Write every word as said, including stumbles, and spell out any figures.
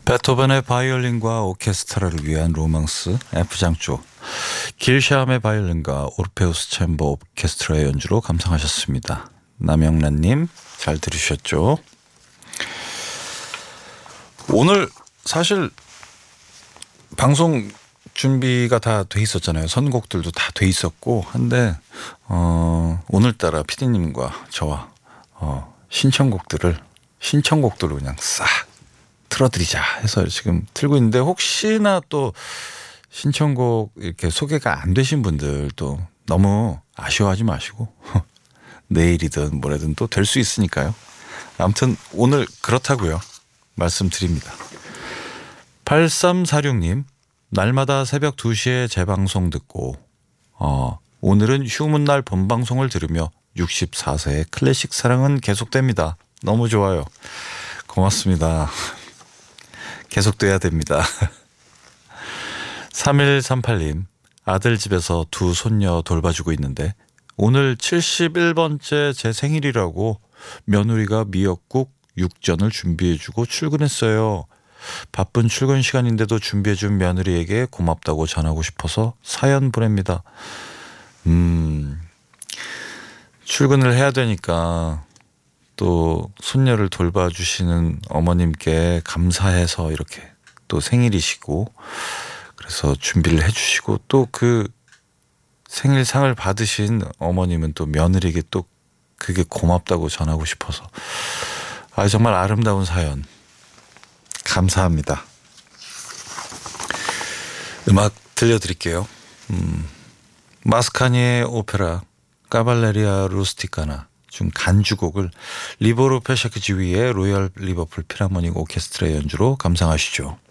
베토벤의 바이올린과 오케스트라를 위한 로망스 F장조, 길샤함의 바이올린과 오르페우스 챔버 오케스트라의 연주로 감상하셨습니다. 남영란님 잘 들으셨죠? 오늘 사실 방송 준비가 다 돼 있었잖아요. 선곡들도 다 돼 있었고 한데 어, 오늘따라 피디님과 저와 어, 신청곡들을 신청곡들로 그냥 싹 틀어드리자 해서 지금 틀고 있는데, 혹시나 또 신청곡 이렇게 소개가 안 되신 분들도 너무 아쉬워하지 마시고 내일이든 모레든 또 될 수 있으니까요. 아무튼 오늘 그렇다고요 말씀드립니다. 팔삼사육님, 날마다 새벽 두 시에 재방송 듣고 어, 오늘은 휴문날 본방송을 들으며 육십사 세의 클래식 사랑은 계속됩니다. 너무 좋아요. 고맙습니다. 계속돼야 됩니다. 삼일삼팔님, 아들 집에서 두 손녀 돌봐주고 있는데 오늘 칠십일 번째 제 생일이라고 며느리가 미역국, 육전을 준비해주고 출근했어요. 바쁜 출근 시간인데도 준비해준 며느리에게 고맙다고 전하고 싶어서 사연 보냅니다. 음, 출근을 해야 되니까 또 손녀를 돌봐주시는 어머님께 감사해서 이렇게 또 생일이시고 그래서 준비를 해주시고, 또 그 생일상을 받으신 어머님은 또 며느리에게 또 그게 고맙다고 전하고 싶어서, 아 정말 아름다운 사연 감사합니다. 음악 들려드릴게요. 음, 마스카니의 오페라 까발레리아 루스티카나 중 간주곡을 리보르 페샤크지위의 로열 리버풀 필하모닉 오케스트라의 연주로 감상하시죠.